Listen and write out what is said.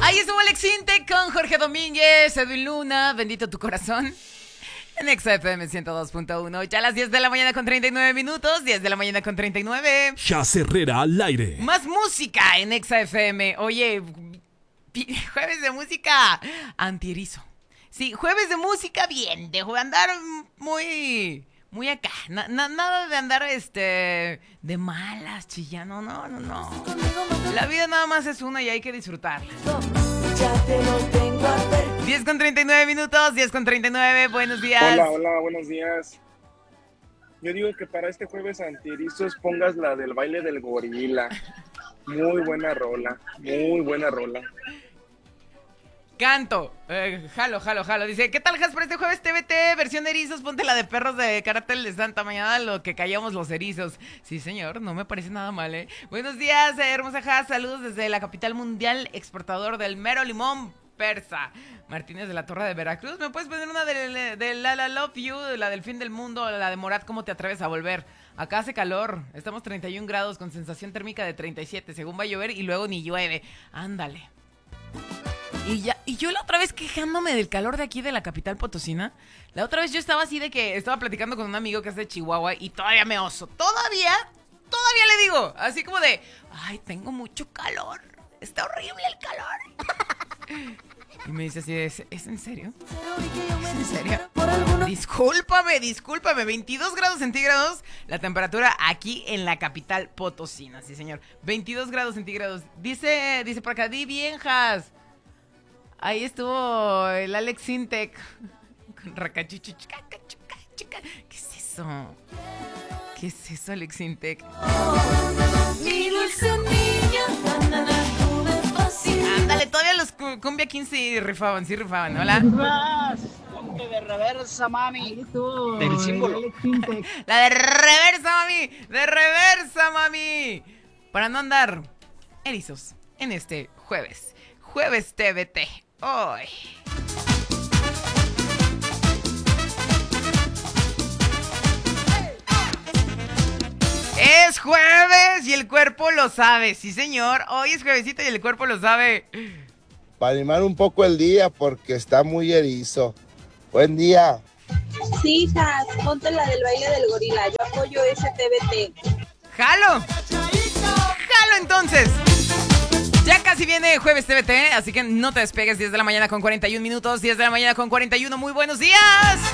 Ahí estuvo Alex Intec con Jorge Domínguez, Edwin Luna, bendito tu corazón. En XFM 102.1, ya a las 10 de la mañana con 39 minutos, 10 de la mañana con 39. Jazz Herrera al aire. Más música en XFM. Oye, jueves de música antierizo. Sí, jueves de música bien, de andar muy acá. Nada de andar de malas, chillando. No. La vida nada más es una y hay que disfrutarla. Ya te lo tengo a ver. 10 con 39 minutos, 10 con 39, buenos días. Hola, buenos días. Yo digo que para este jueves antierizos pongas la del baile del gorila. Muy buena rola. Canto, jalo. Dice, ¿qué tal, Jasper? Este jueves TVT, versión de erizos, ponte la de perros de Cártel de Santa Mañana, lo que callamos los erizos. Sí, señor, no me parece nada mal, ¿eh? Buenos días, hermosa Jas, saludos desde la capital mundial, exportador del mero limón persa. Martínez de la Torre de Veracruz, ¿me puedes poner una de La Love You, la del fin del mundo, la de Morat, ¿cómo te atreves a volver? Acá hace calor, estamos 31 grados con sensación térmica de 37, según va a llover y luego ni llueve. Ándale. Y yo la otra vez quejándome del calor de aquí de la capital potosina. La otra vez yo estaba así de que estaba platicando con un amigo que es de Chihuahua y todavía me oso. Todavía le digo, así como de, ay, tengo mucho calor. Está horrible el calor. Y me dice así, ¿es en serio? ¿Es en serio? Discúlpame, 22 grados centígrados la temperatura aquí en la capital potosina, sí señor, 22 grados centígrados. Dice por acá, di viejas. Ahí estuvo el Alex Intec con Racachuchu. ¿Qué es eso? ¿Qué es eso, Alex Intec? Mi dulce niña, ándale, todavía los Cumbia 15 sí rifaban, hola. Ponte de reversa, mami. Del símbolo. La de reversa, mami. Para no andar erizos en este jueves TVT. Hoy. Es jueves y el cuerpo lo sabe, sí señor. Hoy es juevesito y el cuerpo lo sabe. Para animar un poco el día porque está muy erizo. Buen día. Sí, hijas, ponte la del baile del gorila. Yo apoyo ese TVT. ¡Jalo! Entonces. Ya casi viene jueves TVT, así que no te despegues. 10 de la mañana con 41 minutos, 10 de la mañana con 41. Muy buenos días.